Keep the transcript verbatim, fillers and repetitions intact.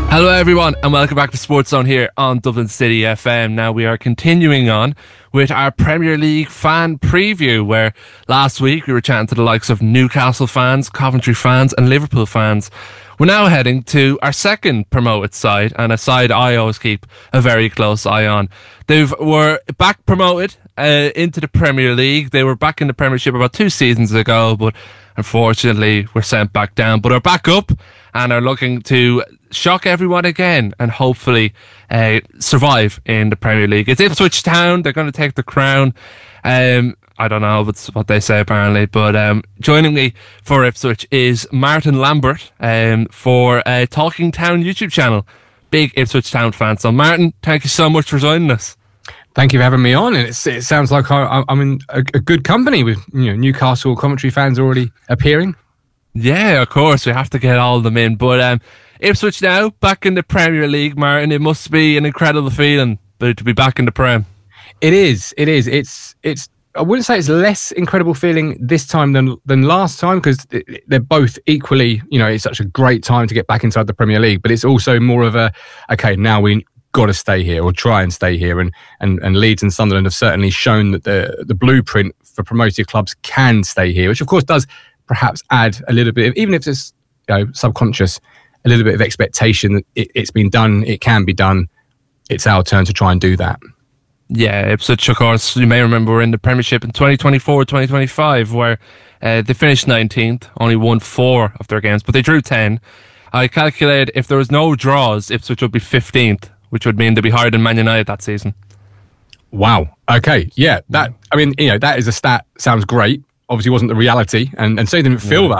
Hello everyone and welcome back to Sports Zone here on Dublin City F M. Now we are continuing on with our Premier League fan preview, where last week we were chatting to the likes of Newcastle fans, Coventry fans and Liverpool fans. We're now heading to our second promoted side, and a side I always keep a very close eye on. They were back promoted uh, into the Premier League. They were back in the Premiership about two seasons ago, but unfortunately were sent back down. But are back up and are looking to shock everyone again and hopefully uh, survive in the Premier League. It's Ipswich Town. They're going to take the crown. Um, I don't know, that's what they say apparently. But um, joining me for Ipswich is Martin Lambert um, for uh, Talking Town YouTube channel. Big Ipswich Town fan. So Martin, thank you so much for joining us. Thank you for having me on, and it's, it sounds like I, I'm in a, a good company with, you know, Newcastle, Coventry fans already appearing. Yeah, of course, we have to get all of them in. But um, Ipswich now back in the Premier League, Martin. It must be an incredible feeling, but to be back in the Prem. It is. It is. It's. It's. I wouldn't say it's less incredible feeling this time than than last time, because they're both equally. You know, it's such a great time to get back inside the Premier League, but it's also more of a okay. Now we got to stay here or try and stay here, and and and Leeds and Sunderland have certainly shown that the the blueprint for promoted clubs can stay here, which of course does perhaps add a little bit of, even if it's, you know, subconscious, a little bit of expectation that it, it's been done, it can be done. It's our turn to try and do that. Yeah, Ipswich, of course, you may remember, were in the Premiership in twenty twenty-four twenty twenty-five, where uh, they finished nineteenth, only won four of their games, but they drew ten. I calculated if there was no draws, Ipswich would be fifteenth, which would mean they'd be higher than Man United that season. Wow. Okay. Yeah. That. I mean, you know, that is a stat. Sounds great. Obviously, wasn't the reality, and and so didn't feel yeah. that.